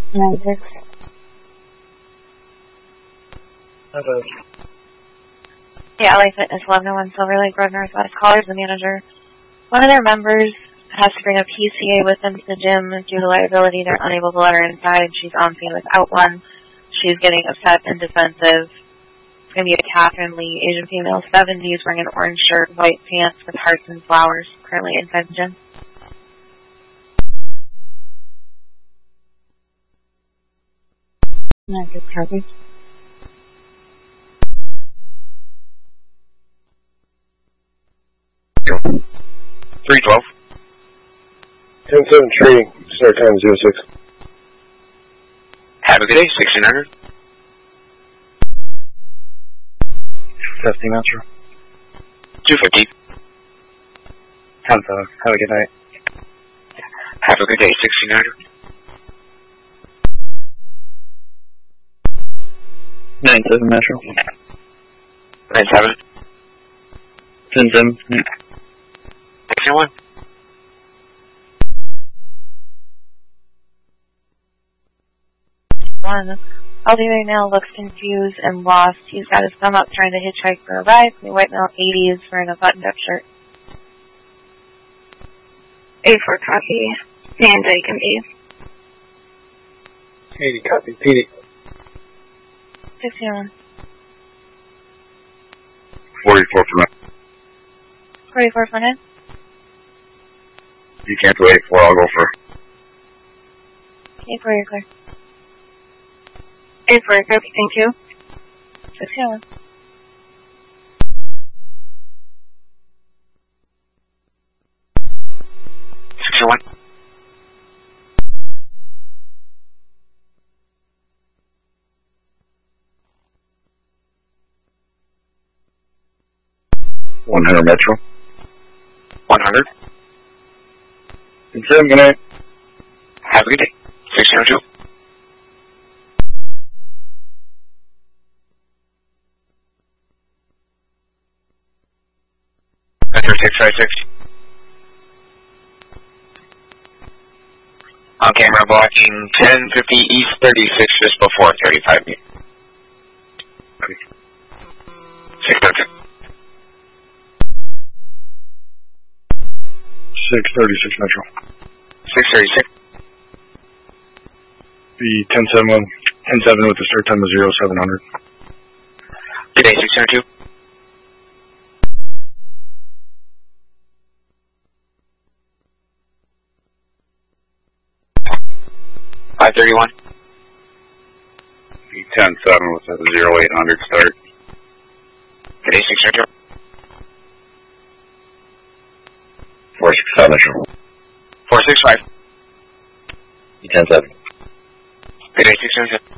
9-6. Yeah, LA Fitness 1101 Silver Lake Road Northwest. Caller's the manager. One of their members has to bring a PCA with them to the gym due to liability. They're unable to let her inside. She's on scene without one. She's getting upset and defensive. It's going to be a Catherine Lee, Asian female, 70s, wearing an orange shirt, white pants with hearts and flowers, currently inside the gym. Good copy. $312. 10-7 training, start time 06. Have a good day, 1600. Testing Metro. 250. 10-7, have a good night. Have a good day, 1600. 9-7 Metro. 97. 10-7. 61. Elderly male looks confused and lost. He's got his thumb up trying to hitchhike for a ride. The white male 80s wearing a buttoned-up shirt. A4 copy. Van Dyke and E. 80 copy. PD. 61. 44 for me. 44 front end. You can't do 84, I'll go for. 84, you're clear. A4 copy, thank you. 61. 61. $100 Metro. 100. 10-7, good night. Have a good day. 602. Enter 656. On camera blocking 1050 East 36 just before 35 feet. 602. 636 Metro. 636. The 10-7 with the start time of 0700. Good day, 602. 531. The 10-7 with the 0800 start. Good day, 602. 467 Metro. 465. The 10-7. Good day, 602.